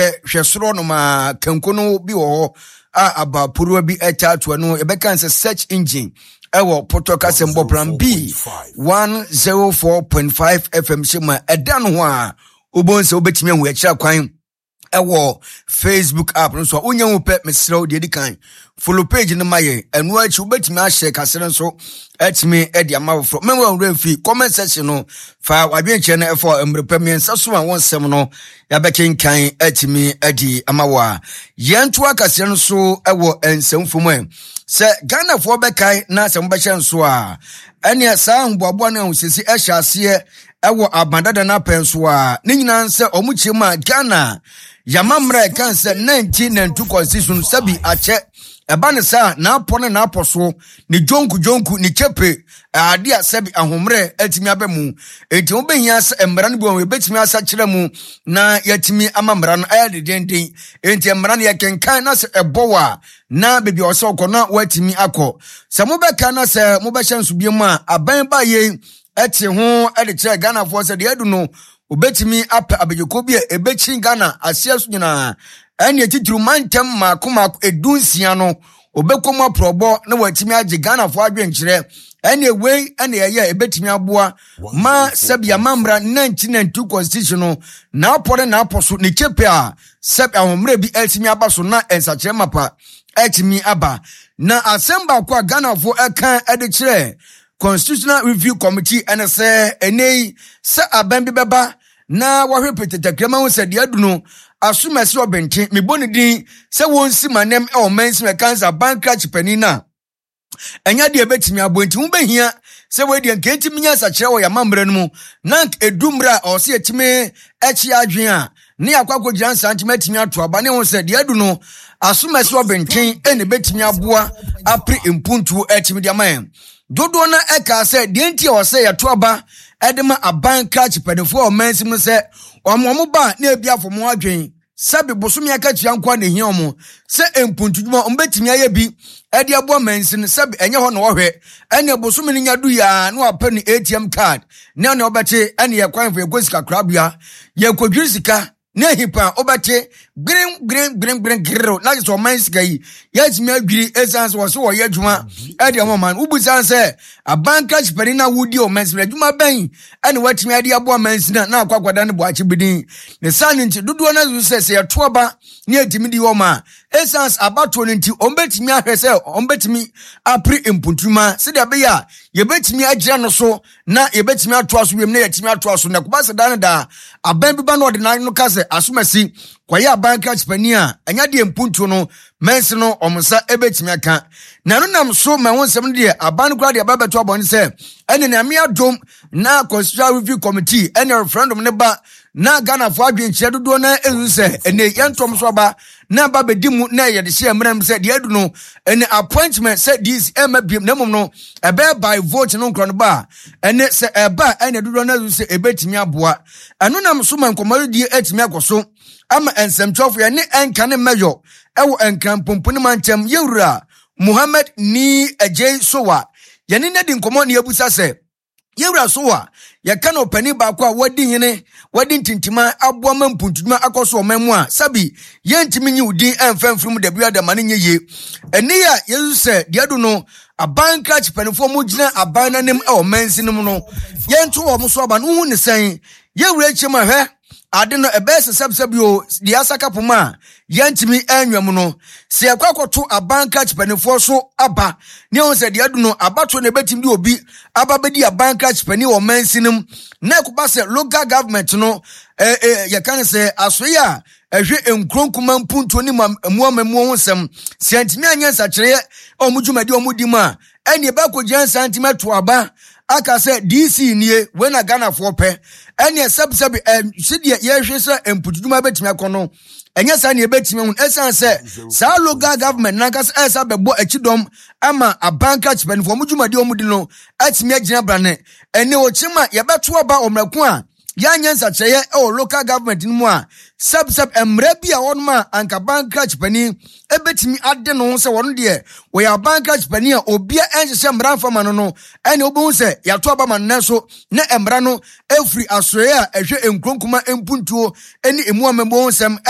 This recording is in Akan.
hwesoro no ma kankono bi wo aba puru bi etatu no e beka nse search engine ewo potoka sembo plan B 104.5 FM shema edan ho a obonse obetimi hu ekira kwan ewo Facebook app no so onye hu pe mesrew de edikan follow page no maye enu achi obetimi a share kasere nso etimi edi amafo menwa refi comment section no fa wadwenche na efo emrepem nsaso a wonsem no ya bekenkan etimi edi amawa yentu akasere nso ewo ensemfumu se Ghana fo bekai na se mbehye nso a ene sa mboabo na husisi ehya ase ewo abandada na penso a ne nyina nse omuchima Ghana yamamra kan se 1992 constitution sabi ache ebane sa na apone na aposo ni jonku ni chepe ade asabi ahomre atimi abemu enti wo behia se emra no bo betimi asa kire mu na yatimi amamra no ayade denden enti emra no yekenkan na se ebowa na bebi ose okona watimi akọ se mo beka na se mo be hye nsobiem a aban ba ye eti ho ade kire Ghana fo se de adu no obetimi apa abejeko bi ebechi Ghana asia so nyina ene titiru mantem makoma edunsia no obekomo probo na watimi age Ghana fo adwenkyere ene wei ene ye ebetimi aboa ma sabia mamra 1992 constitution na apore na aposo ne chepe a sab ahomre bi etimi abaso na ensakere mapa etimi aba na asemba kwa Ghana fo eka edekere Constitutional Review Committee ene se enei se aban bi beba na wahwepetete krema ho se de aduno asumese obenti meboni din se wonsi manem e o mensi me cancer bankruptcy panina enya de betimi abonti mu behia se we de nkenti minya sakire wo ya mamre no mu nank edumra o se etime echi adwen a ne akwakwo giran santima etimi ato aba ne ho se de aduno asumese obenti ene betimi aboa apre impuntu etimi de aman dodo na eka se de enti o se ya to aba edema abankruptcy panifo o mensi mu se omo ba na ebiafo mo adwen sabe bosumi akatua nkwa ne hia omo se empuntuduma ombetimi aye bi ede abo mensin sabe enye ho na wohwe ene bosumi ni nyadu ya na wapa ni ATM card na na obete ene ye kwan fo egosika krabia ye kodwiri sika na hipa obete green giro na so mansika yi yatimi adwiri essence wo so wo ye adwuma ede mo man ubusan se abankruptcy panina wudi o mensin adwuma ban ene watimi ade abo mensin na akwakwada ne boachi bidin ne saninti dudu na zu se ye toba ne etimi di wo ma essence abato nti ombetimi ahwese ombetimi apre impuntuma se de be ya ye betimi agira no so na ye betimi ato aso wem na yetimi ato aso na kubasa dan da aban bi ba no de nan no kase asumasi kwaye abankruptcy pania anya de impuntu no mensi no omsa ebetimi aka na no nam so ma wonsem de aban kwa de ababeto abon se ene na me adom na Constitutional Review Committee ene referendum ne ba na Ghana fo adwenche dodo na ezu se ene yentom so ba na ba bedimu na ye de hye mram se de adu no ene appointment se this emabiem na mum no ebe by vote no nkron ba ene se eba ene dodo na ezu se ebetimi aboa anu nam so man komari die etimi akoso ama ensemtwofo ye ne enka ne meyo ewo enkan pomponi mantem yewura Muhammad ni Ajay Sowa yene ne di nkomo ne yabusa se yewura Sowa ya kana opani ba kwa wadi hene wadi ntintima aboa mampuntuma akoso omamu a sabi yentimi nyi udin emfamfrum da bia da mane nyeye eni ya yesu se diado no abankruptcy panifo mu gina abananem e o mansinim no yentu wo so aba no hu ne sen yewura chema hwe ade no ebese sabsabio di asaka poma yantimi anwam no se yakwakoto abankruptcy panifo so aba ne on se de adu no abato ne betim di obi aba bedi abankruptcy pani wo mansinim na kuba se local government no yakan se asoya ehwe enkronkuma mpunto ni muamamu ho sem sentimi anyansa kire omudwumadi omudi ma ene ba ko gian santimeto aba aka se DC nie we na Ghana fo pe ene sabsabi sidie ye hwe se emputuduma betimi akono enye sa ne betimi hun esan se sa local government na ka se esa bebo akidom ama abankruptcy panifo omudwumadi omudi no atimi agina brane ene ochima ye beto oba omrako a yanyansa cheye local government ni mu a sab emre bia wonma anka bankruptcy pani ebetimi ade no se won de we ya bankruptcy pani a obia enhye mra fama no ene obo se ya to aba man so na emra no efri asoye a ehwe enkronkuma empuntuo eni emu amembo nsem